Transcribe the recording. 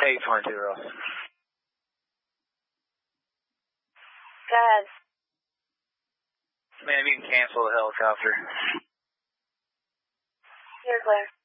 822, Ross. Go ahead. Man, you can cancel the helicopter. You're clear.